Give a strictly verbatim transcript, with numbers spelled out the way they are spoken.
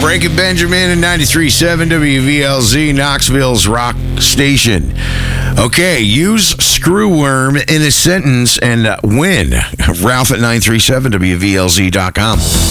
Breaking Benjamin and ninety-three point seven W V L Z, Knoxville's rock station. Okay, use screwworm in a sentence and uh, win. Ralph at nine three seven W V L Z dot com.